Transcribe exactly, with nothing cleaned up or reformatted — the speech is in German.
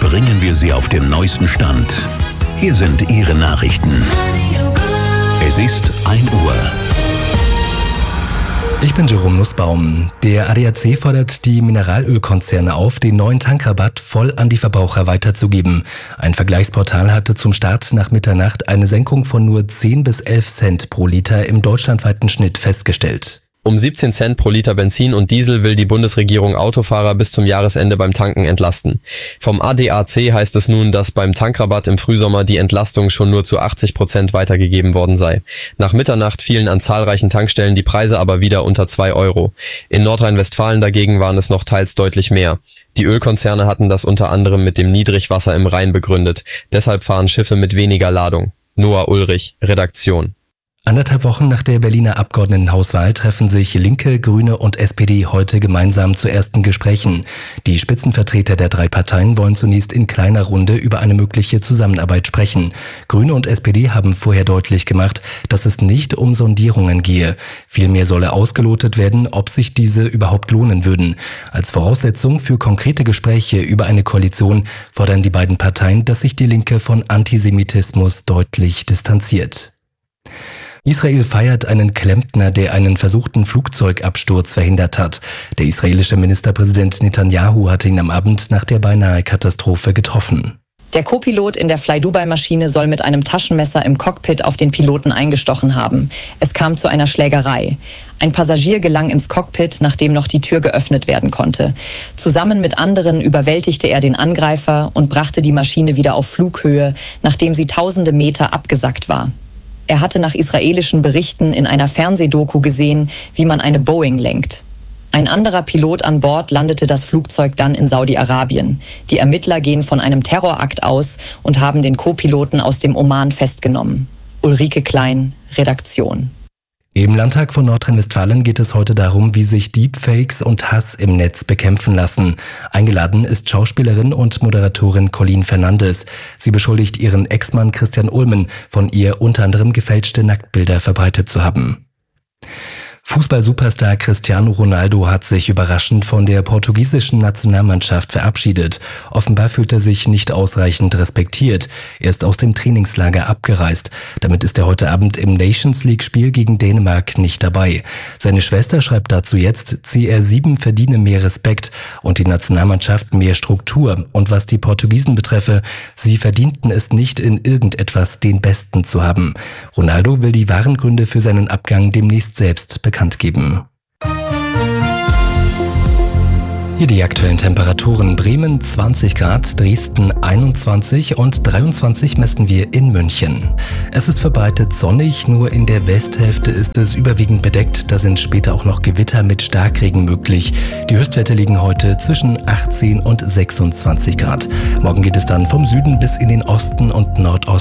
bringen wir Sie auf den neuesten Stand. Hier sind Ihre Nachrichten. Es ist ein Uhr. Ich bin Jerome Nussbaum. Der A D A C fordert die Mineralölkonzerne auf, den neuen Tankrabatt voll an die Verbraucher weiterzugeben. Ein Vergleichsportal hatte zum Start nach Mitternacht eine Senkung von nur zehn bis elf Cent pro Liter im deutschlandweiten Schnitt festgestellt. Um siebzehn Cent pro Liter Benzin und Diesel will die Bundesregierung Autofahrer bis zum Jahresende beim Tanken entlasten. Vom A D A C heißt es nun, dass beim Tankrabatt im Frühsommer die Entlastung schon nur zu achtzig Prozent weitergegeben worden sei. Nach Mitternacht fielen an zahlreichen Tankstellen die Preise aber wieder unter zwei Euro. In Nordrhein-Westfalen dagegen waren es noch teils deutlich mehr. Die Ölkonzerne hatten das unter anderem mit dem Niedrigwasser im Rhein begründet. Deshalb fahren Schiffe mit weniger Ladung. Noah Ulrich, Redaktion. Anderthalb Wochen nach der Berliner Abgeordnetenhauswahl treffen sich Linke, Grüne und S P D heute gemeinsam zu ersten Gesprächen. Die Spitzenvertreter der drei Parteien wollen zunächst in kleiner Runde über eine mögliche Zusammenarbeit sprechen. Grüne und S P D haben vorher deutlich gemacht, dass es nicht um Sondierungen gehe. Vielmehr solle ausgelotet werden, ob sich diese überhaupt lohnen würden. Als Voraussetzung für konkrete Gespräche über eine Koalition fordern die beiden Parteien, dass sich die Linke von Antisemitismus deutlich distanziert. Israel feiert einen Klempner, der einen versuchten Flugzeugabsturz verhindert hat. Der israelische Ministerpräsident Netanyahu hatte ihn am Abend nach der beinahe Katastrophe getroffen. Der Co-Pilot in der Fly-Dubai-Maschine soll mit einem Taschenmesser im Cockpit auf den Piloten eingestochen haben. Es kam zu einer Schlägerei. Ein Passagier gelang ins Cockpit, nachdem noch die Tür geöffnet werden konnte. Zusammen mit anderen überwältigte er den Angreifer und brachte die Maschine wieder auf Flughöhe, nachdem sie tausende Meter abgesackt war. Er hatte nach israelischen Berichten in einer Fernsehdoku gesehen, wie man eine Boeing lenkt. Ein anderer Pilot an Bord landete das Flugzeug dann in Saudi-Arabien. Die Ermittler gehen von einem Terrorakt aus und haben den Co-Piloten aus dem Oman festgenommen. Ulrike Klein, Redaktion. Im Landtag von Nordrhein-Westfalen geht es heute darum, wie sich Deepfakes und Hass im Netz bekämpfen lassen. Eingeladen ist Schauspielerin und Moderatorin Colleen Fernandes. Sie beschuldigt ihren Ex-Mann Christian Ulmen, von ihr unter anderem gefälschte Nacktbilder verbreitet zu haben. Fußball-Superstar Cristiano Ronaldo hat sich überraschend von der portugiesischen Nationalmannschaft verabschiedet. Offenbar fühlt er sich nicht ausreichend respektiert. Er ist aus dem Trainingslager abgereist. Damit ist er heute Abend im Nations-League-Spiel gegen Dänemark nicht dabei. Seine Schwester schreibt dazu jetzt, C R sieben verdiene mehr Respekt und die Nationalmannschaft mehr Struktur. Und was die Portugiesen betreffe, sie verdienten es nicht, in irgendetwas den Besten zu haben. Ronaldo will die wahren Gründe für seinen Abgang demnächst selbst bekannt geben. Hier die aktuellen Temperaturen. Bremen zwanzig Grad, Dresden einundzwanzig und dreiundzwanzig messen wir in München. Es ist verbreitet sonnig, nur in der Westhälfte ist es überwiegend bedeckt. Da sind später auch noch Gewitter mit Starkregen möglich. Die Höchstwerte liegen heute zwischen achtzehn und sechsundzwanzig Grad. Morgen geht es dann vom Süden bis in den Osten und Nordosten